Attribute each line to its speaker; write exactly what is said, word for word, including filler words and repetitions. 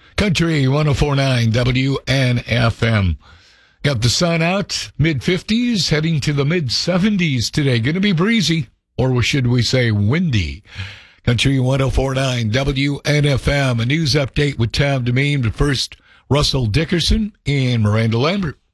Speaker 1: Country one oh four point nine W N F M. Got the sun out, mid fifties, heading to the mid seventies today. Going to be breezy, or should we say windy. Country one oh four point nine W N F M. A news update with Tom Demeen, but first, Russell Dickerson and Miranda Lambert.